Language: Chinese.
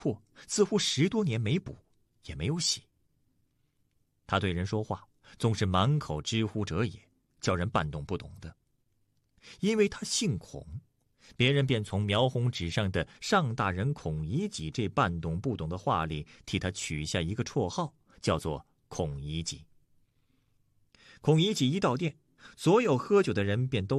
破，似乎10多年没补，也没有洗。他对人说话总是满口知乎者也，叫人半懂不懂的。因为他姓孔，别人便从描红纸上的上大人孔乙己这半懂不懂的话里替他取下一个绰号，叫做孔乙己。孔乙己一到店，所有喝酒的人便都